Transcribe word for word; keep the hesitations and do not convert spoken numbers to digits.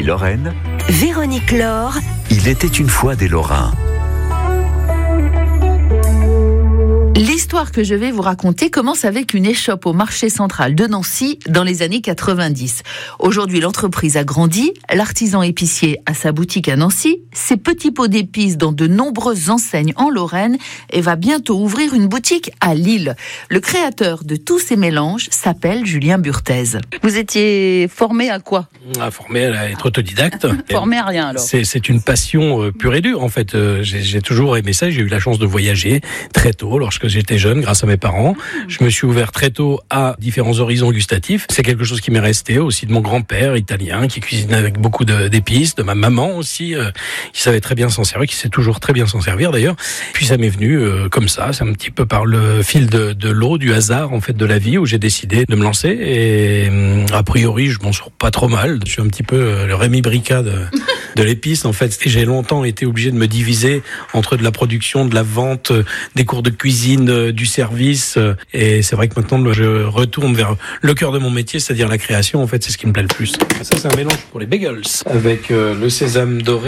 Lorraine. Véronique Laure. Il était une fois des Lorrains. L'histoire que je vais vous raconter commence avec une échoppe au marché central de Nancy dans les années quatre-vingt-dix. Aujourd'hui, l'entreprise a grandi, l'artisan épicier a sa boutique à Nancy, ses petits pots d'épices dans de nombreuses enseignes en Lorraine et va bientôt ouvrir une boutique à Lille. Le créateur de tous ces mélanges s'appelle Julien Burthez. Vous étiez formé à quoi ? Ah, formé à être autodidacte. Formé à rien alors. C'est, c'est une passion euh, pure et dure en fait. Euh, j'ai, j'ai toujours aimé ça. J'ai eu la chance de voyager très tôt lorsque j'étais jeune grâce à mes parents. Je me suis ouvert très tôt à différents horizons gustatifs. C'est quelque chose qui m'est resté aussi de mon grand-père italien qui cuisinait avec beaucoup de, d'épices, de ma maman aussi euh, qui savait très bien s'en servir, qui sait toujours très bien s'en servir d'ailleurs. Puis ça m'est venu euh, comme ça, c'est un petit peu par le fil de, de l'eau, du hasard en fait de la vie où j'ai décidé de me lancer et euh, a priori je m'en sors pas trop mal. Je suis un petit peu euh, le Rémi Brica de, de l'épice en fait. Et j'ai longtemps été obligé de me diviser entre de la production, de la vente, euh, des cours de cuisine, euh, du service. Euh, et c'est vrai que maintenant je retourne vers le cœur de mon métier, c'est-à-dire la création. En fait, c'est ce qui me plaît le plus. Ça, c'est un mélange pour les bagels avec euh, le sésame doré.